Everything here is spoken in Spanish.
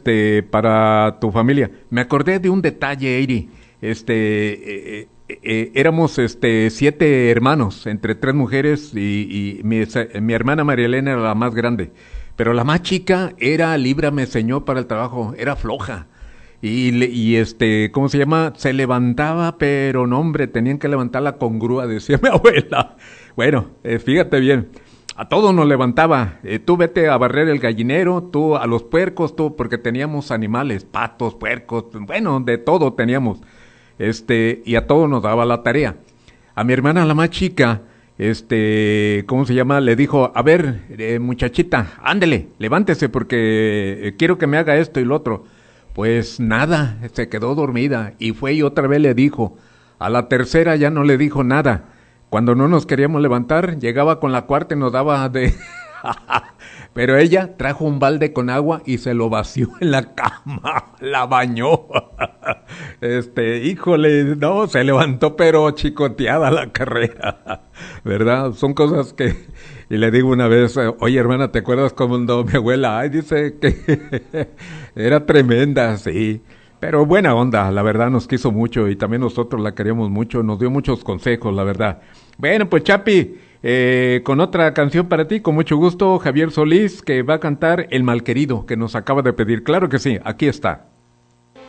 para tu familia. Me acordé de un detalle, Eiri. Éramos 7 hermanos, entre 3 mujeres y mi hermana María Elena era la más grande. Pero la más chica era líbrame señor para el trabajo, era floja. ¿Cómo se llama? Se levantaba, pero no, hombre, tenían que levantarla con grúa, decía mi abuela. Bueno, fíjate bien, a todos nos levantaba. Tú vete a barrer el gallinero, tú a los puercos, tú, porque teníamos animales, patos, puercos, bueno, de todo teníamos. Y a todos nos daba la tarea. A mi hermana, la más chica, ¿cómo se llama? Le dijo, a ver, muchachita, ándele, levántese porque quiero que me haga esto y lo otro. Pues nada, se quedó dormida y fue y otra vez le dijo. A la tercera ya no le dijo nada. Cuando no nos queríamos levantar, llegaba con la cuarta y nos daba de... Pero ella trajo un balde con agua y se lo vació en la cama, la bañó. Híjole, no, se levantó pero chicoteada la carrera, ¿verdad? Son cosas que... Y le digo una vez, oye hermana, ¿te acuerdas cuando mi abuela? Ay, dice que era tremenda, sí. Pero buena onda, la verdad nos quiso mucho y también nosotros la queríamos mucho, nos dio muchos consejos, la verdad. Bueno, pues Chapi, con otra canción para ti, con mucho gusto, Javier Solís, que va a cantar El Malquerido, que nos acaba de pedir. Claro que sí, aquí está.